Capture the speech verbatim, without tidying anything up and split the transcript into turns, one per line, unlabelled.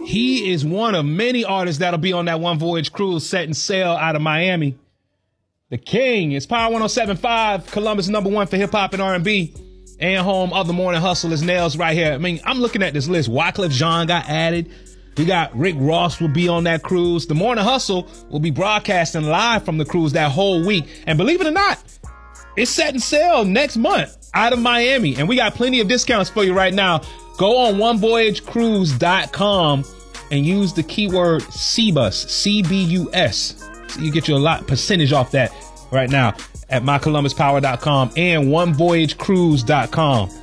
He is one of many artists that'll be on that One Voyage cruise setting sail out of Miami. The King is Power one oh seven point five, Columbus number one for hip hop and R and B. And home of the Morning Hustle is Nails right here. I mean, I'm looking at this list. Wyclef Jean got added. We got Rick Ross will be on that cruise. The Morning Hustle will be broadcasting live from the cruise that whole week. And believe it or not, it's setting sail next month out of Miami. And we got plenty of discounts for you right now. Go on one voyage cruise dot com and use the keyword C bus, C B U S. So you get you a lot percentage off that right now at my columbus power dot com and one voyage cruise dot com.